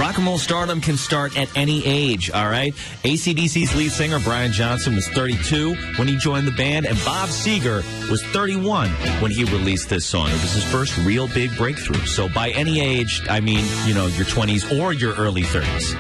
Rock and roll stardom can start at any age, all right? AC/DC's lead singer, Brian Johnson, was 32 when he joined the band, and Bob Seger was 31 when he released this song. It was his first real big breakthrough. So by any age, I mean, your 20s or your early 30s.